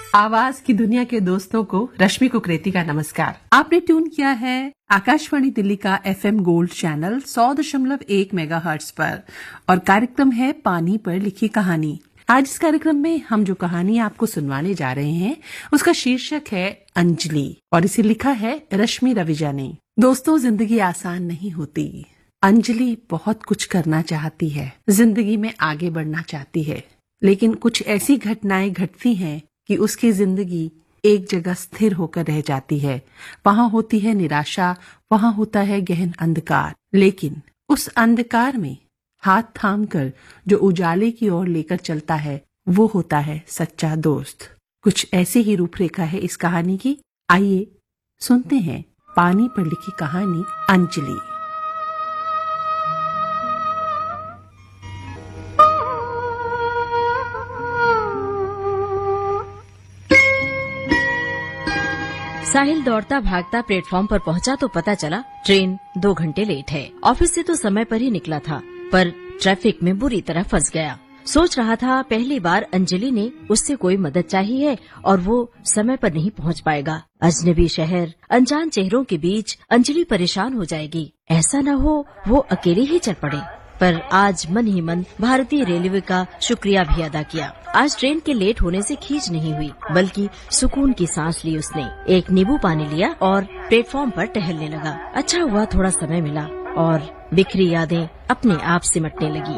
आवाज की दुनिया के दोस्तों को रश्मि कुकरेती का नमस्कार। आपने ट्यून किया है आकाशवाणी दिल्ली का FM गोल्ड चैनल 100.1 मेगाहर्ट्ज पर और कार्यक्रम है पानी पर लिखी कहानी। आज इस कार्यक्रम में हम जो कहानी आपको सुनवाने जा रहे हैं उसका शीर्षक है अंजलि और इसे लिखा है रश्मि रविजा ने। दोस्तों, जिंदगी आसान नहीं होती। अंजलि बहुत कुछ करना चाहती है, जिंदगी में आगे बढ़ना चाहती है, लेकिन कुछ ऐसी घटनाएं घटती हैं कि उसकी जिंदगी एक जगह स्थिर होकर रह जाती है। वहां होती है निराशा, वहां होता है गहन अंधकार, लेकिन उस अंधकार में हाथ थामकर जो उजाले की ओर लेकर चलता है वो होता है सच्चा दोस्त। कुछ ऐसी ही रूपरेखा है इस कहानी की। आइए सुनते हैं पानी पर लिखी कहानी अंजलि। साहिल दौड़ता भागता प्लेटफॉर्म पर पहुंचा तो पता चला ट्रेन 2 घंटे लेट है। ऑफिस से तो समय पर ही निकला था, पर ट्रैफिक में बुरी तरह फंस गया। सोच रहा था पहली बार अंजलि ने उससे कोई मदद चाही है और वो समय पर नहीं पहुंच पाएगा। अजनबी शहर, अनजान चेहरों के बीच अंजलि परेशान हो जाएगी। ऐसा न हो वो अकेली ही चल पड़े। पर आज मन ही मन भारतीय रेलवे का शुक्रिया भी अदा किया। आज ट्रेन के लेट होने से खींच नहीं हुई, बल्कि सुकून की सांस ली उसने। एक नींबू पानी लिया और प्लेटफॉर्म पर टहलने लगा। अच्छा हुआ थोड़ा समय मिला और बिखरी यादें अपने आप सिमटने लगी।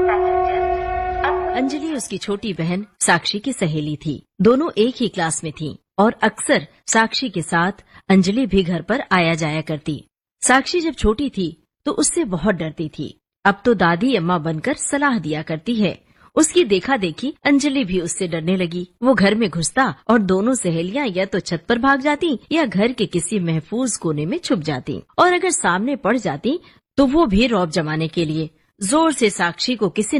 अंजलि उसकी छोटी बहन साक्षी की सहेली थी। दोनों एक ही क्लास में थीं और अक्सर साक्षी के साथ अंजलि भी घर पर आया जाया करती। साक्षी जब छोटी थी तो उससे बहुत डरती थी। अब तो दादी अम्मा बनकर सलाह दिया करती है। उसकी देखा देखी अंजलि भी उससे डरने लगी। वो घर में घुसता और दोनों सहेलियां या तो छत पर भाग जाती या घर के किसी महफूज कोने में छुप जाती, और अगर सामने पड़ जाती तो वो भी रौब जमाने के लिए जोर से साक्षी को किसी